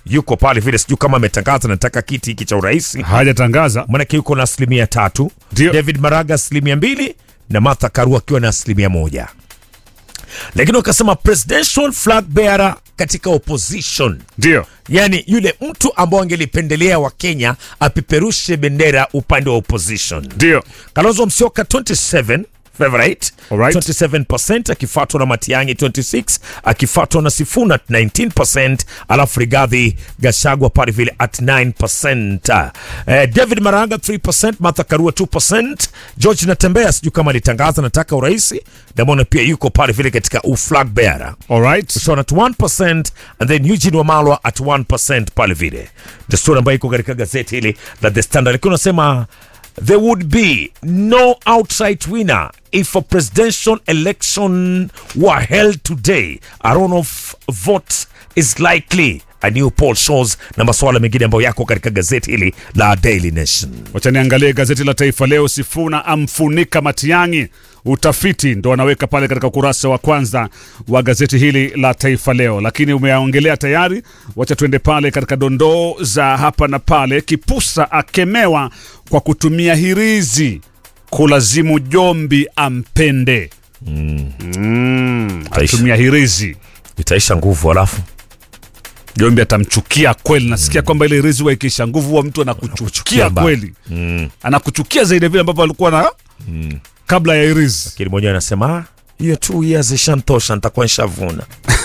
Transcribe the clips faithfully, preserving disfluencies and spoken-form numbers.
yuko pale vile, sijui kama ametangaza nataka kiti hiki cha urais. Hajatangaza. Maana yuko na asilimia tatu. Dio. David Maraga asilimia mbili na Martha Karua akiwa na asilimia moja. Lakini wakasema presidential flag bearer katika opposition. Ndio. Yani yule mtu ambao angelipendelea wa Kenya apeperushe bendera upande wa opposition. Ndio. Kalonzo Musyoka twenty-seven favorite, Alright. twenty-seven percent, akifuatwa na Matiang'i twenty-six, akifuatwa na Sifuna nineteen percent, alafu Rigathi Gachagua pale vile at nine percent. Uh, David Maraga three percent, Martha Karua two percent, George Natembeya sijui kama alitangaza nataka urais, Damona pia yuko pale vile katika flag bearer. Alright. So at one percent, and then Eugene Wamalwa at one percent pale vile. The story ambayo iko katika gazeti hili la The Standard. Lakini unasema there would be no outright winner if a presidential election were held today. A runoff vote is likely, a new poll shows, na masuala mengine ambayo yako katika gazeti hili la Daily Nation. Wacha niangalie gazeti la Taifa Leo. Sifuna amfunika Matiang'i, utafiti ndo wanaweka pale katika ukurasa wa kwanza wa gazeti hili la Taifa Leo, lakini umeongelea tayari. Wacha tuende pale katika dondoo za hapa na pale. Kipusa akemewa kwa kutumia hirizi kulazimu Jombi ampende. Mm. Mm, atumia hirizi. Itaisha nguvu alafu Jombi atamchukia kweli. Nasikia mm. kwamba ile hirizi waikisha nguvu wa mtu anakuchukia kweli. Mm. Anakuchukia zaidi vile ambavyo alikuwa na mm. kabla ya hirizi. Lakini mmoja anasema hiyo two years ishantosha, nitakuwa nishavuna.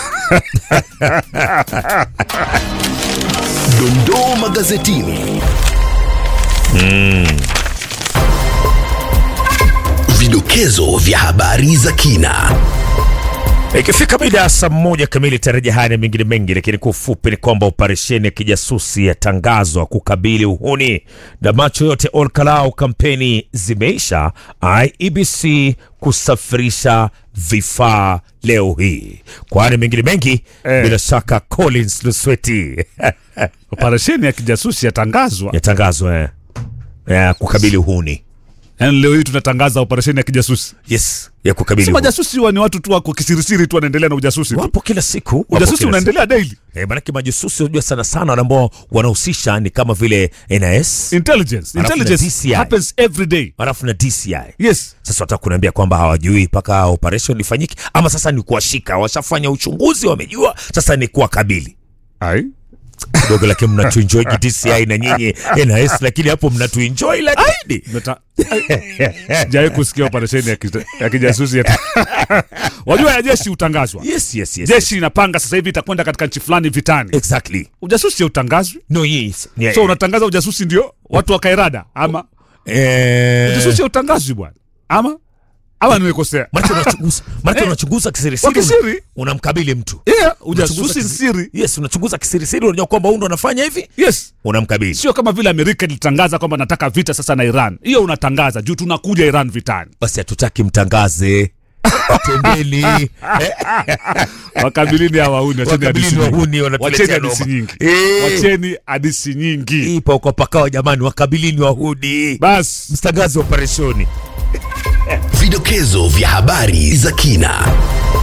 Dondoo magazetini. Mm. Vidokezo vya habari za kina. Ikifika mida saa moja kamili tarejea haya na mengine mengi, lakini kwa ufupi ni kwamba operesheni ya kijasusi yatangazwa kukabili uhuni na macho yote Olkalau. Kampeni zimeisha, I E B C kusafirisha vifaa leo hii. Kwa haya na mengine mengi eh, bila shaka Collins Lusweti. Operesheni ya kijasusi yatangazwa yatangazwa eh, ya kukabili uhuni. Yani leo hii tunatangaza operesheni ya kijasusi. Yes, ya kukabili. Sima jasusi wa ni watu tu wako kisirisiri tu wanaendelea na ujasusi. Wapo kila siku. Ujasusi unaendelea daily. Eh, maana kama jasusi unajua sana sana ambao wanahusisha ni kama vile N I S. Intelligence. Intelligence happens every day. Alafu na D C I. Yes. Sasa wataka kuniambia kwamba hawajui paka operation ifanyike, ama sasa ni kuwashika, washafanya uchunguzi wamejua, sasa ni kuwakabili. Ai. Dogo lake mnatuenjoy D C I na nyinyi N I S, lakini hapo mnatuenjoy lakini Jai kusikia operesheni ya, ya kijasusi ya wajua ya jeshi utangazwa. Yes, yes, yes. Jeshi inapanga sasa hivi itakwenda katika nchi fulani vitani. Exactly. Ujasusi utangazwi? No, yes. Yeah, so yeah. Unatangaza ujasusi ndio watu wakairada ama eh, ujasusi utangazwi bwana ama ama nimekosea? Maana unachunguza, maana unachunguza kisiri siri, unamkabili mtu. Yeah, ujasusi siri. Yes, unachunguza kisiri siri, unajua kwamba huyu ndo anafanya hivi. Yes, unamkabili. Sio kama vile Amerika ilitangaza kwamba nataka vita sasa na Iran. Hiyo unatangaza juu tunakuja Iran vitani. Basi hatutaki mtangaze. Tembeni. Wakabilini hawauni, wacheni hadithi nyingi. Wacheni hadithi nyingi. Wacheni hadithi nyingi. Ipo kwa pakao jamani, wakabilini wahudi. Bas, mstangaze operesheni. Vidokezo vya habari za kina.